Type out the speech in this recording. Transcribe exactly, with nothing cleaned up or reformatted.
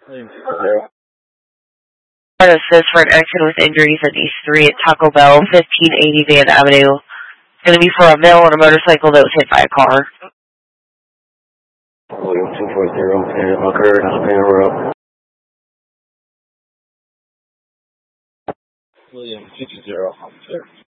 William six zero. Assist for an accident with injuries at East three at Taco Bell, fifteen eighty Van Avenue. It's going to be for a male on a motorcycle that was hit by a car. William two four zero, and occurred on Payne Road. William six zero, officer.